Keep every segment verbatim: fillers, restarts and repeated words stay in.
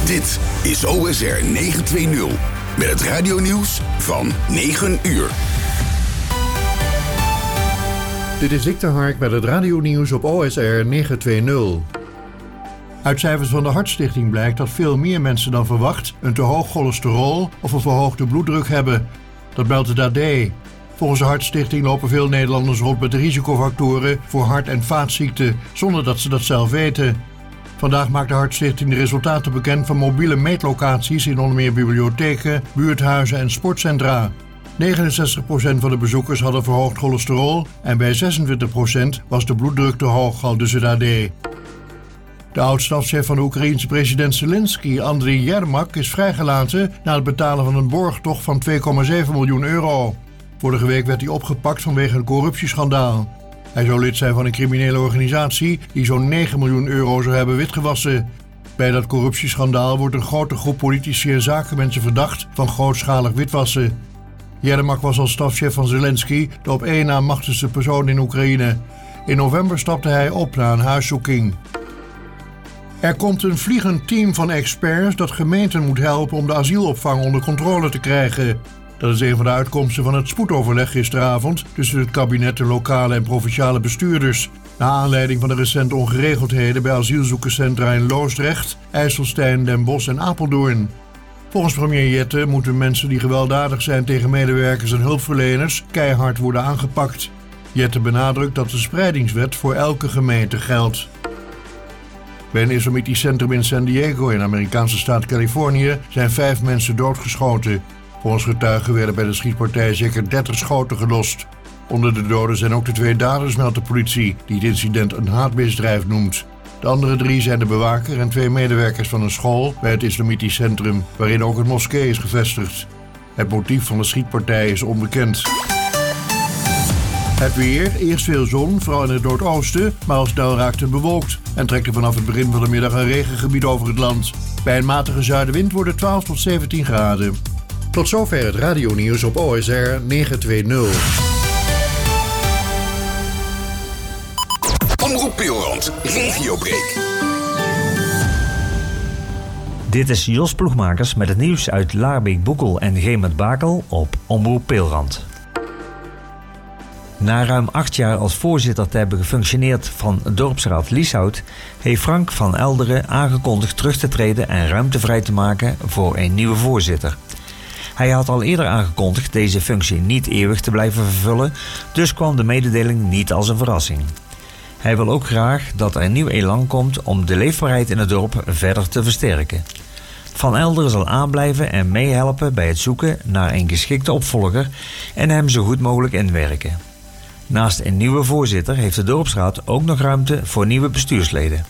Dit is O S R negenhonderdtwintig met het radionieuws van negen uur. Dit is Dick de Hark met het radionieuws op O S R negenhonderdtwintig. Uit cijfers van de Hartstichting blijkt dat veel meer mensen dan verwacht een te hoog cholesterol of een verhoogde bloeddruk hebben. Dat meldt het A D. Volgens de Hartstichting lopen veel Nederlanders rond met risicofactoren voor hart- en vaatziekten, zonder dat ze dat zelf weten. Vandaag maakt de Hartstichting de resultaten bekend van mobiele meetlocaties in onder meer bibliotheken, buurthuizen en sportcentra. negenenzestig procent van de bezoekers hadden verhoogd cholesterol en bij zesentwintig procent was de bloeddruk te hoog, aldus het A D. De oud-stafchef van de Oekraïense president Zelensky, Andriy Yermak, is vrijgelaten na het betalen van een borgtocht van twee komma zeven miljoen euro. Vorige week werd hij opgepakt vanwege een corruptieschandaal. Hij zou lid zijn van een criminele organisatie die zo'n negen miljoen euro zou hebben witgewassen. Bij dat corruptieschandaal wordt een grote groep politici en zakenmensen verdacht van grootschalig witwassen. Yermak was als stafchef van Zelensky de op één na machtigste persoon in Oekraïne. In november stapte hij op na een huiszoeking. Er komt een vliegend team van experts dat gemeenten moet helpen om de asielopvang onder controle te krijgen. Dat is een van de uitkomsten van het spoedoverleg gisteravond tussen het kabinet, de lokale en provinciale bestuurders. Naar aanleiding van de recente ongeregeldheden bij asielzoekerscentra in Loosdrecht, IJsselstein, Den Bosch en Apeldoorn. Volgens premier Jette moeten mensen die gewelddadig zijn tegen medewerkers en hulpverleners keihard worden aangepakt. Jette benadrukt dat de spreidingswet voor elke gemeente geldt. Bij een islamitisch centrum in San Diego in de Amerikaanse staat Californië zijn vijf mensen doodgeschoten. Volgens getuigen werden bij de schietpartij zeker dertig schoten gelost. Onder de doden zijn ook de twee daders, meldt de politie, die het incident een haatmisdrijf noemt. De andere drie zijn de bewaker en twee medewerkers van een school bij het islamitisch centrum, waarin ook een moskee is gevestigd. Het motief van de schietpartij is onbekend. Het weer, eerst veel zon, vooral in het noordoosten, maar al snel raakt het bewolkt en trekt er vanaf het begin van de middag een regengebied over het land. Bij een matige zuidenwind wordt het twaalf tot zeventien graden. Tot zover het radionieuws op O S R negenhonderdtwintig. Omroep Peelrand, regiobreak. Dit is Jos Ploegmakers met het nieuws uit Laarbeek-Boekel en Gemet-Bakel op Omroep Peelrand. Na ruim acht jaar als voorzitter te hebben gefunctioneerd van dorpsraad Lieshout, heeft Frank van Elderen aangekondigd terug te treden en ruimte vrij te maken voor een nieuwe voorzitter. Hij had al eerder aangekondigd deze functie niet eeuwig te blijven vervullen, dus kwam de mededeling niet als een verrassing. Hij wil ook graag dat er een nieuw elan komt om de leefbaarheid in het dorp verder te versterken. Van Elderen zal aanblijven en meehelpen bij het zoeken naar een geschikte opvolger en hem zo goed mogelijk inwerken. Naast een nieuwe voorzitter heeft de dorpsraad ook nog ruimte voor nieuwe bestuursleden.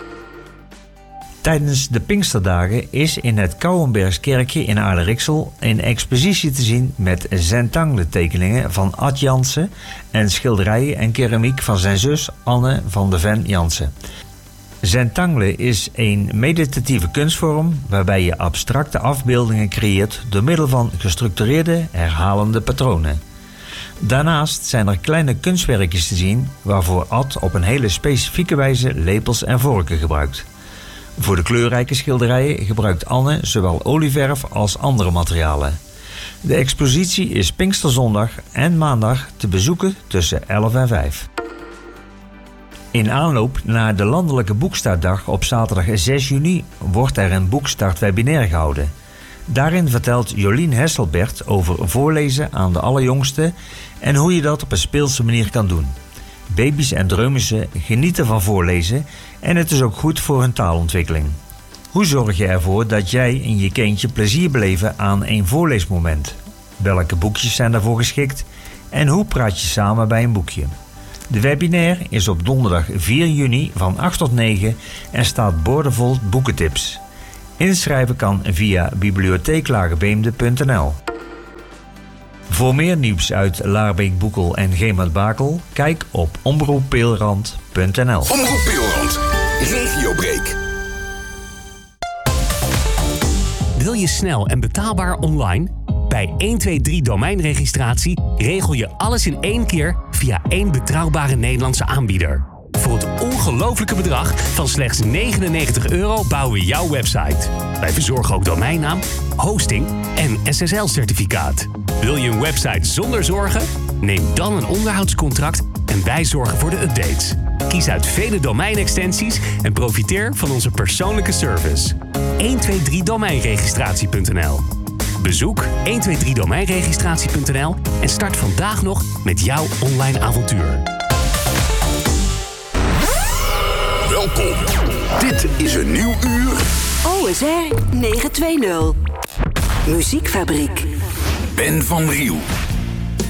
Tijdens de Pinksterdagen is in het Kouwenbergskerkje in Aarderiksel een expositie te zien met zentangle tekeningen van Ad Jansen en schilderijen en keramiek van zijn zus Anne van de Ven Jansen. Zentangle is een meditatieve kunstvorm waarbij je abstracte afbeeldingen creëert door middel van gestructureerde, herhalende patronen. Daarnaast zijn er kleine kunstwerkjes te zien waarvoor Ad op een hele specifieke wijze lepels en vorken gebruikt. Voor de kleurrijke schilderijen gebruikt Anne zowel olieverf als andere materialen. De expositie is Pinksterzondag en maandag te bezoeken tussen elf en vijf. In aanloop naar de landelijke boekstartdag op zaterdag zes juni wordt er een boekstartwebinair gehouden. Daarin vertelt Jolien Hesselbert over voorlezen aan de allerjongsten en hoe je dat op een speelse manier kan doen. Baby's en dreumissen genieten van voorlezen en het is ook goed voor hun taalontwikkeling. Hoe zorg je ervoor dat jij en je kindje plezier beleven aan een voorleesmoment? Welke boekjes zijn daarvoor geschikt? En hoe praat je samen bij een boekje? De webinair is op donderdag vier juni van acht tot negen en staat boordevol boekentips. Inschrijven kan via bibliotheeklagebeemde punt n l. Voor meer nieuws uit Laarbeek-Boekel en Gemet-Bakel, kijk op omroep peelrand punt n l. Omroep Peelrand, regiobreak. Wil je snel en betaalbaar online? Bij honderdtwintig domeinregistratie regel je alles in één keer via één betrouwbare Nederlandse aanbieder. Voor het ongelofelijke bedrag van slechts negenennegentig euro bouwen we jouw website. Wij verzorgen ook domeinnaam, hosting en S S L-certificaat. Wil je een website zonder zorgen? Neem dan een onderhoudscontract en wij zorgen voor de updates. Kies uit vele domeinextensies en profiteer van onze persoonlijke service. honderdtweeëntwintig domeinregistratie punt n l. Bezoek honderdtweeëntwintig domeinregistratie punt n l en start vandaag nog met jouw online avontuur. Welkom. Dit is een nieuw uur. O S R negen twee nul. Muziekfabriek. Ben van Riel.